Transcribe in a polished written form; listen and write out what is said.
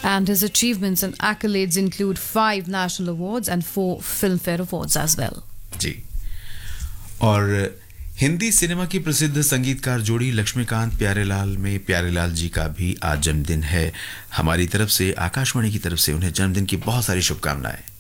And his achievements and accolades include 5 national awards and 4 Filmfare Awards as well. जी. और Hindi cinema की प्रसिद्ध संगीतकार जोड़ी लक्ष्मीकांत प्यारेलाल में प्यारेलाल जी का भी आज जन्मदिन है. हमारी तरफ से, आकाशवाणी की तरफ से उन्हें जन्मदिन की बहुत सारी शुभकामनाएं.